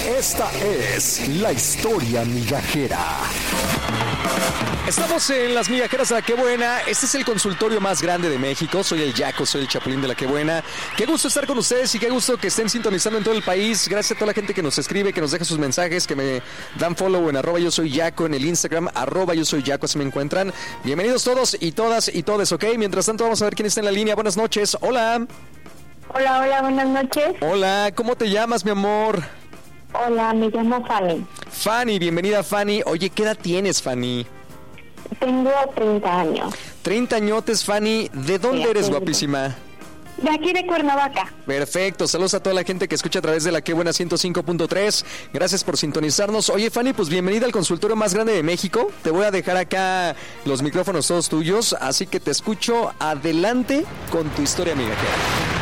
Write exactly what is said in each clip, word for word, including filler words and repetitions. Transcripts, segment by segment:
Esta es la historia migajera. Estamos en las migajeras de La Qué Buena. Este es el consultorio más grande de México. Soy el Yaco, soy el Chapulín de La Qué Buena. Qué gusto estar con ustedes y qué gusto que estén sintonizando en todo el país. Gracias a toda la gente que nos escribe, que nos deja sus mensajes, que me dan follow en arroba yo soy Yaco en el Instagram, arroba yo soy Yaco, así me encuentran. Bienvenidos todos y todas y todes, ¿ok? Mientras tanto vamos a ver quién está en la línea. Buenas noches, hola. Hola, hola, buenas noches. Hola, ¿cómo te llamas, mi amor? Hola, me llamo Fanny. Fanny, bienvenida, Fanny. Oye, ¿qué edad tienes, Fanny? Tengo treinta años. treinta añotes, Fanny. ¿De dónde sí, eres, guapísima? De aquí de Cuernavaca. Perfecto, saludos a toda la gente que escucha a través de La Qué Buena ciento cinco punto tres. Gracias por sintonizarnos. Oye, Fanny, pues bienvenida al consultorio más grande de México. Te voy a dejar acá los micrófonos todos tuyos, así que te escucho. Adelante con tu historia migajera.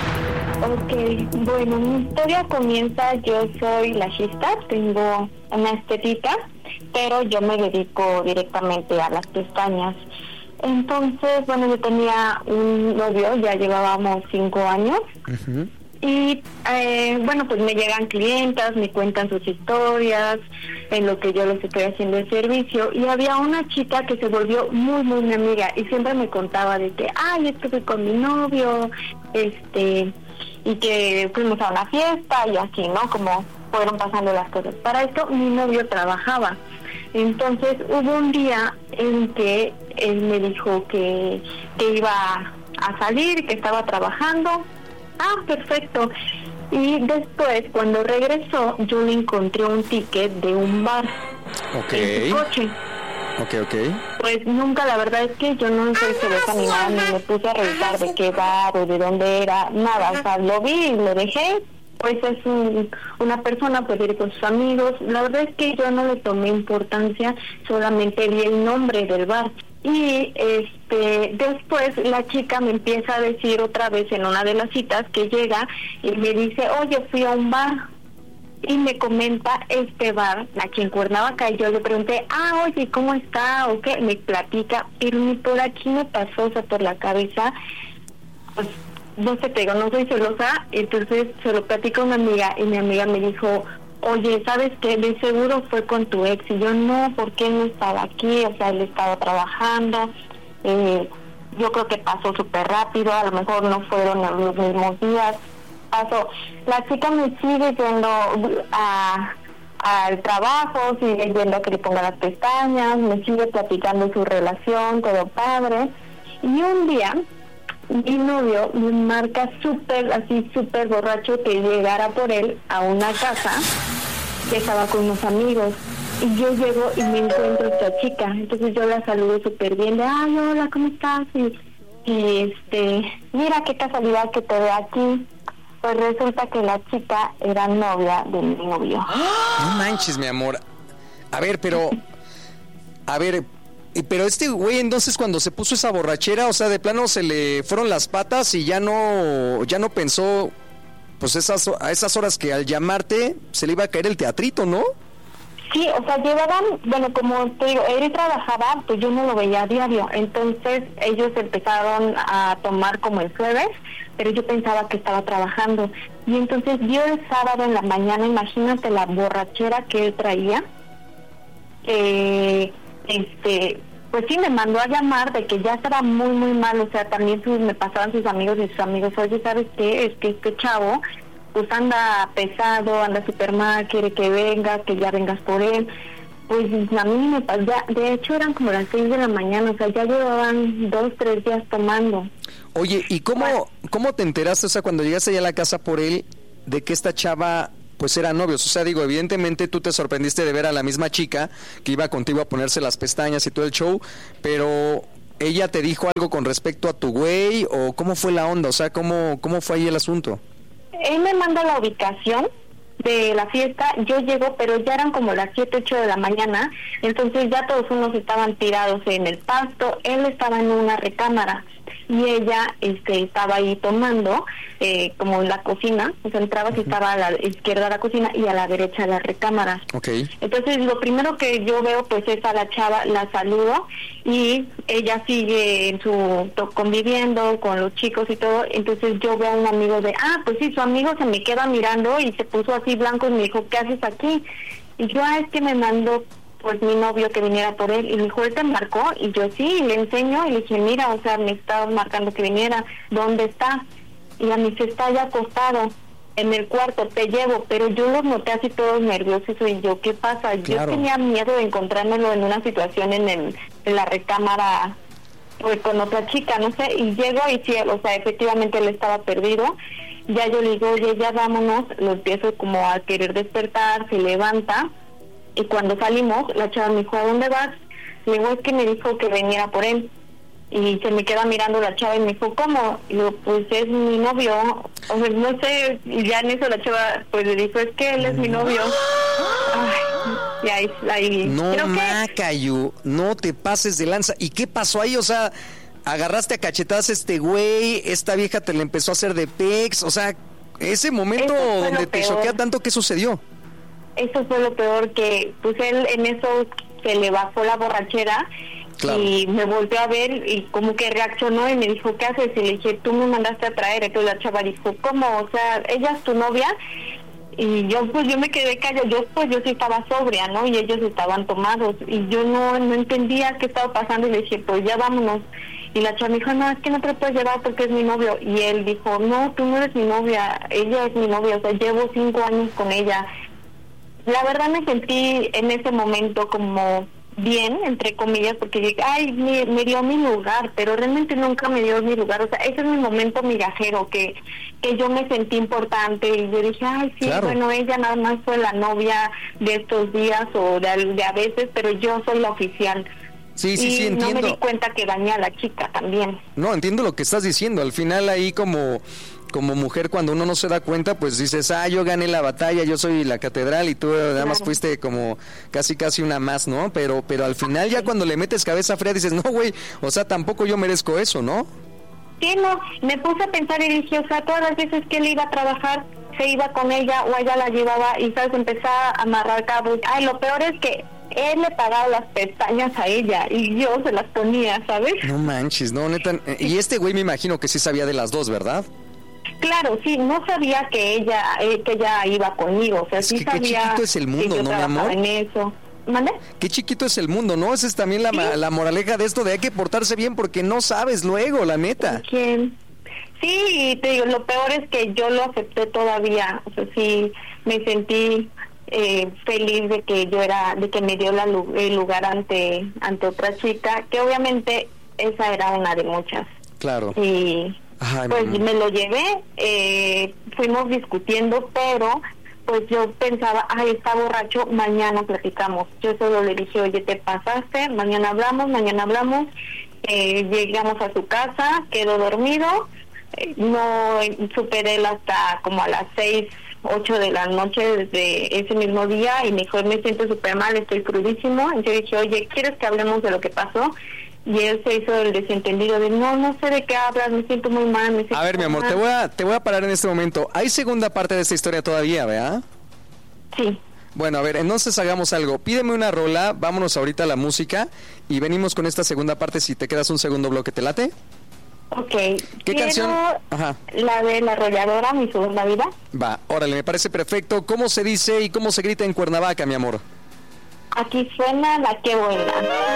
Ok, bueno, mi historia comienza, yo soy lashista, tengo una estética, pero yo me dedico directamente a las pestañas. Entonces, bueno, yo tenía un novio, ya llevábamos cinco años, uh-huh. y eh, bueno, pues me llegan clientas, me cuentan sus historias, en lo que yo les estoy haciendo el servicio, y había una chica que se volvió muy, muy mi amiga, y siempre me contaba de que, ay, estuve con mi novio, este... y que fuimos a una fiesta y así, ¿no? Como fueron pasando las cosas. Para esto mi novio trabajaba. Entonces hubo un día en que él me dijo que, que iba a salir, que estaba trabajando. Ah, perfecto. Y después, cuando regresó, yo le encontré un ticket de un bar okay. en su coche. Ok, ok. Pues nunca, la verdad es que yo no soy celosa ni nada, ni me puse a revisar de qué bar o de dónde era, nada, o sea, lo vi y lo dejé, pues es un, una persona, puede ir con sus amigos, la verdad es que yo no le tomé importancia, solamente vi el nombre del bar. Y este después la chica me empieza a decir otra vez en una de las citas que llega y me dice, oye, fui a un bar. Y me comenta este bar aquí en Cuernavaca, y yo le pregunté, ah, oye, ¿cómo está? ¿O qué? Me platica, pero ni por aquí me pasó, o sea, por la cabeza, pues, no sé, te digo, no soy celosa, entonces se lo platico a una amiga, y mi amiga me dijo, oye, ¿sabes qué? De seguro fue con tu ex, y yo, no, porque él no estaba aquí, o sea, él estaba trabajando, eh, yo creo que pasó súper rápido, a lo mejor no fueron los mismos días, pasó. La chica me sigue yendo a al trabajo, sigue yendo a que le ponga las pestañas, me sigue platicando su relación, todo padre. Y un día, mi novio me marca súper, así súper borracho, que llegara por él a una casa que estaba con unos amigos. Y yo llego y me encuentro esta chica. Entonces yo la saludo súper bien, de, ay, hola, ¿cómo estás? Y, y este, mira qué casualidad que te veo aquí. Pues resulta que la chica era novia de mi novio. No manches, mi amor. A ver, pero... A ver, pero este güey entonces cuando se puso esa borrachera, o sea, de plano se le fueron las patas y ya no... Ya no pensó, pues esas a esas horas que al llamarte se le iba a caer el teatrito, ¿no? Sí, o sea, llevaban, bueno, como te digo, él trabajaba, pues yo no lo veía a diario, entonces ellos empezaron a tomar como el jueves, pero yo pensaba que estaba trabajando, y entonces vio el sábado en la mañana, imagínate la borrachera que él traía, eh, este, pues sí, me mandó a llamar de que ya estaba muy, muy mal, o sea, también sus, me pasaban sus amigos y sus amigos, oye, ¿sabes qué? Es que este chavo pues anda pesado, anda súper mal, quiere que venga, que ya vengas por él. Pues a mí me pasó, de hecho eran como las seis de la mañana, o sea, ya llevaban dos, tres días tomando. Oye, ¿y cómo, cómo te enteraste, o sea, cuando llegaste allá a la casa por él, de que esta chava, pues eran novios? O sea, digo, evidentemente tú te sorprendiste de ver a la misma chica que iba contigo a ponerse las pestañas y todo el show, pero... ¿ella te dijo algo con respecto a tu güey o cómo fue la onda? O sea, ¿cómo, cómo fue ahí el asunto? Él me manda la ubicación de la fiesta, yo llego, pero ya eran como las siete, ocho de la mañana, entonces ya todos unos estaban tirados en el pasto, él estaba en una recámara, y ella este estaba ahí tomando, eh, como en la cocina, o sea, entrabas y estaba a la izquierda la cocina y a la derecha la recámara. Okay. Entonces, lo primero que yo veo, pues, es a la chava, la saludo, y ella sigue en su, to, conviviendo con los chicos y todo. Entonces, yo veo a un amigo de, ah, pues sí, su amigo se me queda mirando y se puso así blanco y me dijo, ¿qué haces aquí? Y yo, ah, es que me mandó pues mi novio que viniera por él, y me dijo, ¿él te marcó? Y yo, sí, y le enseño, y le dije, mira, o sea, me estaba marcando que viniera, ¿dónde está? Y a mí se está ya acostado en el cuarto, te llevo, pero yo los noté así todos nerviosos, y yo, ¿qué pasa? Claro. Yo tenía miedo de encontrármelo en una situación en, el, en la recámara, pues con otra chica, no sé, y llego y sí, o sea, efectivamente él estaba perdido. Ya yo le digo, oye, ya vámonos, lo empiezo como a querer despertar, se levanta, y cuando salimos, la chava me dijo, ¿a dónde vas? Le digo, es que me dijo que viniera por él. Y se me queda mirando la chava y me dijo, ¿cómo? Y digo, pues es mi novio. O sea, no sé, y ya en eso la chava pues le dijo, es que él es mi novio. Ay, y ahí, ahí no, creo Macayu, que... no te pases de lanza. ¿Y qué pasó ahí? O sea, agarraste a cachetadas a este güey, esta vieja te le empezó a hacer de pex, o sea, ese momento donde te choquea tanto, ¿qué sucedió? Eso fue lo peor, que pues él en eso se le bajó la borrachera. Claro. Y me volteó a ver y como que reaccionó y me dijo, ¿qué haces? Y le dije, tú me mandaste a traer. Entonces la chava dijo, ¿cómo? O sea, ¿ella es tu novia? Y yo pues yo me quedé callada, yo pues yo sí estaba sobria, ¿no? Y ellos estaban tomados y yo no, no entendía qué estaba pasando y le dije, pues ya vámonos. Y la chava me dijo, no, es que no te lo puedes llevar porque es mi novio. Y él dijo, no, tú no eres mi novia, ella es mi novia, o sea, llevo cinco años con ella. La verdad me sentí en ese momento como bien, entre comillas, porque dije, ay, me, me dio mi lugar, pero realmente nunca me dio mi lugar. O sea, ese es mi momento migajero, que que yo me sentí importante y yo dije, ay, sí, claro. Bueno, ella nada más fue la novia de estos días o de, de a veces, pero yo soy la oficial. Sí, sí, y sí, entiendo. No me di cuenta que dañé a la chica también. No, entiendo lo que estás diciendo. Al final ahí como... como mujer, cuando uno no se da cuenta, pues dices, ah, yo gané la batalla, yo soy la catedral y tú nada más claro. Fuiste como casi casi una más, ¿no? Pero pero al final ya cuando le metes cabeza fría dices, no, güey, o sea, tampoco yo merezco eso, ¿no? Sí, no, me puse a pensar y dije, o sea, todas las veces que él iba a trabajar, se iba con ella o ella la llevaba y, ¿sabes? Empezaba a amarrar cabos. Ay, lo peor es que él le pagaba las pestañas a ella y yo se las ponía, ¿sabes? No manches, no, neta. Y este güey me imagino que sí sabía de las dos, ¿verdad? Claro, sí, no sabía que ella eh, que ella iba conmigo, o sea, es sí que sabía qué chiquito es el mundo, que yo ¿no, mi amor? En eso. ¿Mande? Qué chiquito es el mundo, ¿no? Esa es también la, ¿sí? la moraleja de esto, de hay que portarse bien porque no sabes luego, la neta. ¿Quién? Sí, te digo, lo peor es que yo lo acepté todavía, o sea, sí me sentí eh, feliz de que yo era, de que me dio la, el lugar ante ante otra chica, que obviamente esa era una de muchas. Claro. Y Ay, pues mamá. Me lo llevé, eh, fuimos discutiendo, pero pues yo pensaba, ay, está borracho, mañana platicamos. Yo solo le dije, oye, te pasaste, mañana hablamos, mañana hablamos. Eh, llegamos a su casa, quedó dormido, eh, no supe de él hasta como a las seis, ocho de la noche desde ese mismo día, y me dijo, me siento súper mal, estoy crudísimo. Y yo dije, oye, ¿quieres que hablemos de lo que pasó? Y él se hizo el desentendido de, no, no sé de qué hablas, me siento muy mal. Me siento a ver, mi amor, mal. te voy a te voy a parar en este momento. ¿Hay segunda parte de esta historia todavía, verdad? Sí. Bueno, a ver, entonces hagamos algo. Pídeme una rola, vámonos ahorita a la música y venimos con esta segunda parte si te quedas un segundo bloque. ¿Te late? Ok. ¿Qué Quiero canción? Ajá. La de La Arrolladora, Mi Segunda Vida. Va, órale, me parece perfecto. ¿Cómo se dice y cómo se grita en Cuernavaca, mi amor? Aquí suena La Qué Buena.